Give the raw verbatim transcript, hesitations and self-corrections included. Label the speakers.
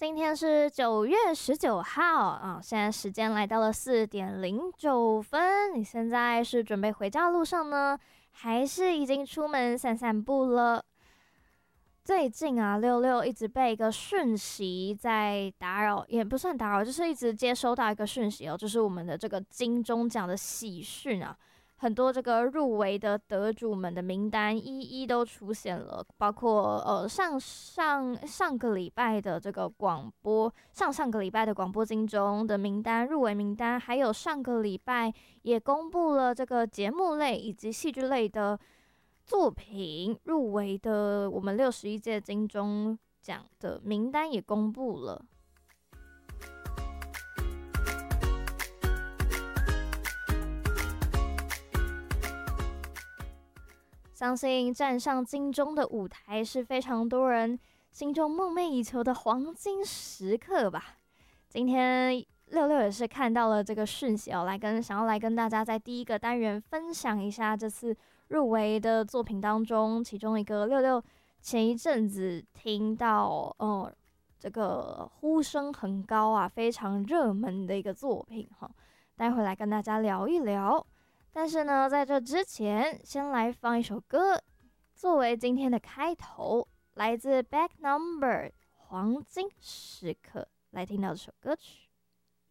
Speaker 1: 今天是九月十九号啊，现在时间来到了四点零九分。你现在是准备回家的路上呢，还是已经出门散散步了？最近啊，六六一直被一个讯息在打扰，也不算打扰，就是一直接收到一个讯息哦，就是我们的这个金钟奖的喜讯啊。很多这个入围的得主们的名单一一都出现了，包括呃上上上个礼拜的这个广播，上上个礼拜的广播金钟的名单入围名单，还有上个礼拜也公布了这个节目类以及戏剧类的作品入围的，我们六十一届金钟奖的名单也公布了。相信站上金钟的舞台是非常多人心中梦寐以求的黄金时刻吧。今天六六也是看到了这个讯息哦，来跟想要来跟大家在第一个单元分享一下这次入围的作品当中，其中一个六六前一阵子听到，呃，这个呼声很高啊，非常热门的一个作品哈，待会来跟大家聊一聊。但是呢，在这之前，先来放一首歌，作为今天的开头，来自 Back Number 黄金时刻，来听到这首歌曲。